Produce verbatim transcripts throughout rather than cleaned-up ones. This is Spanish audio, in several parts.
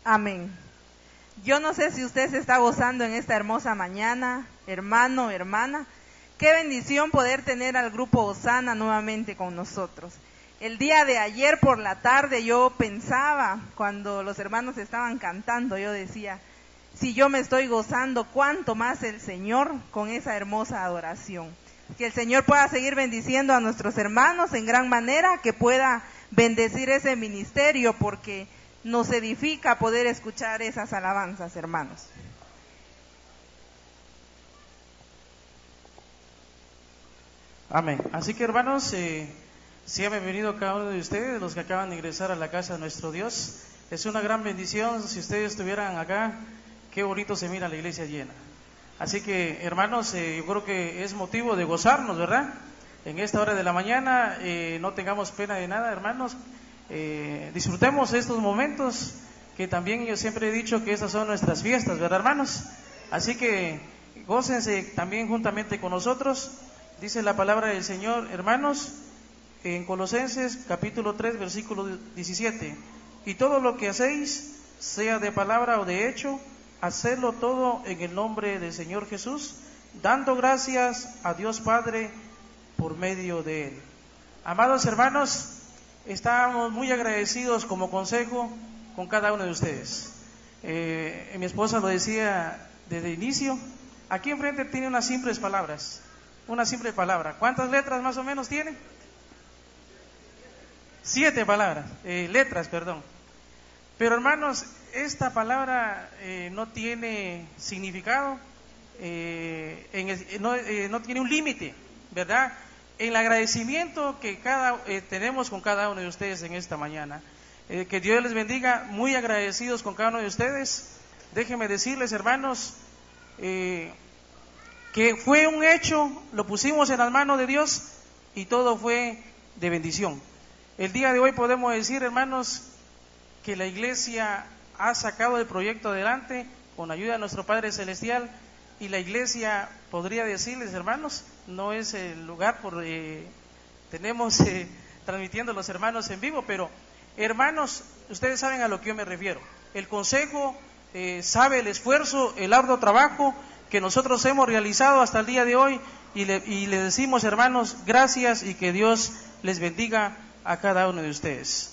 Amén. Yo no sé si usted se está gozando en esta hermosa mañana, hermano, hermana. Qué bendición poder tener al grupo Hosana nuevamente con nosotros. El día de ayer por la tarde yo pensaba, cuando los hermanos estaban cantando, yo decía, si yo me estoy gozando, ¿cuánto más el Señor con esa hermosa adoración? Que el Señor pueda seguir bendiciendo a nuestros hermanos en gran manera, que pueda bendecir ese ministerio, porque nos edifica poder escuchar esas alabanzas, hermanos. Amén. Así que, hermanos, eh, sean bienvenidos cada uno de ustedes, los que acaban de ingresar a la casa de nuestro Dios. Es una gran bendición si ustedes estuvieran acá. Qué bonito se mira la iglesia llena. Así que, hermanos, eh, yo creo que es motivo de gozarnos, ¿verdad? En esta hora de la mañana, eh, no tengamos pena de nada, hermanos. Eh, disfrutemos estos momentos, que también yo siempre he dicho que estas son nuestras fiestas, ¿verdad, hermanos? Así que gócense también juntamente con nosotros. Dice la palabra del Señor, hermanos, en Colosenses capítulo tres, versículo diecisiete. Y todo lo que hacéis, sea de palabra o de hecho, hacedlo todo en el nombre del Señor Jesús, dando gracias a Dios Padre por medio de Él. Amados hermanos, estamos muy agradecidos como consejo con cada uno de ustedes. Eh, mi esposa lo decía desde el inicio. Aquí enfrente tiene unas simples palabras. Una simple palabra. ¿Cuántas letras más o menos tiene? Siete palabras, eh, letras, perdón. Pero hermanos, esta palabra eh, no tiene significado, eh, en el, no, eh, no tiene un límite, ¿verdad? En el agradecimiento que cada eh, tenemos con cada uno de ustedes en esta mañana. Eh, que Dios les bendiga, muy agradecidos con cada uno de ustedes. Déjenme decirles, hermanos, eh, que fue un hecho, lo pusimos en las manos de Dios y todo fue de bendición. El día de hoy podemos decir, hermanos, que la iglesia ha sacado el proyecto adelante con ayuda de nuestro Padre Celestial, y la iglesia, podría decirles, hermanos, no es el lugar por eh, tenemos eh, transmitiendo los hermanos en vivo, pero hermanos, ustedes saben a lo que yo me refiero. El consejo eh, sabe el esfuerzo, el arduo trabajo que nosotros hemos realizado hasta el día de hoy, y le, y le decimos, hermanos, gracias, y que Dios les bendiga a cada uno de ustedes.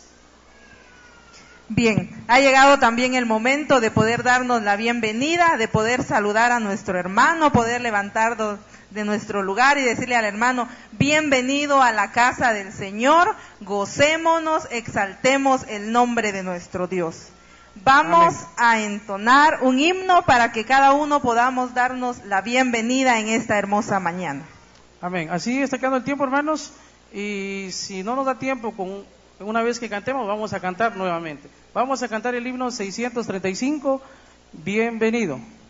Bien, ha llegado también el momento de poder darnos la bienvenida, de poder saludar a nuestro hermano, poder levantarnos de nuestro lugar y decirle al hermano, bienvenido a la casa del Señor, gocémonos, exaltemos el nombre de nuestro Dios. Vamos Amén. A entonar un himno para que cada uno podamos darnos la bienvenida en esta hermosa mañana. Amén. Así está quedando el tiempo, hermanos, y si no nos da tiempo, con una vez que cantemos, vamos a cantar nuevamente. Vamos a cantar el himno seiscientos treinta y cinco, bienvenido.